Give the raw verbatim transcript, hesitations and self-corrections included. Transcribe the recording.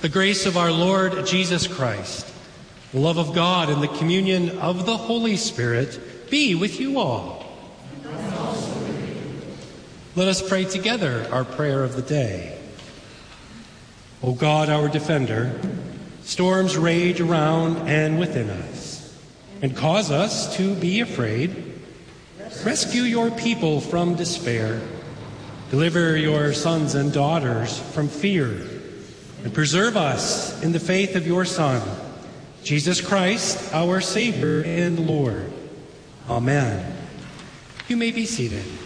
The grace of our Lord Jesus Christ, the love of God, and the communion of the Holy Spirit be with you all. And also with you. Let us pray together our prayer of the day. O God, our defender, storms rage around and within us, and cause us to be afraid. Rescue your people from despair. Deliver your sons and daughters from fear, and preserve us in the faith of your Son, Jesus Christ, our Savior and Lord. Amen. You may be seated.